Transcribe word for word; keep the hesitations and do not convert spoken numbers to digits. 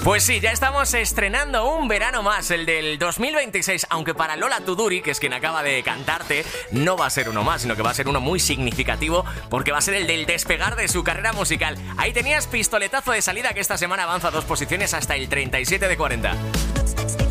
Pues sí, ya estamos estrenando un verano más, el del dos mil veintiséis, aunque para Lola Tuduri, que es quien acaba de cantarte, no va a ser uno más, sino que va a ser uno muy significativo, porque va a ser el del despegar de su carrera musical. Ahí tenías pistoletazo de salida, que esta semana avanza dos posiciones hasta el treinta y siete de cuarenta.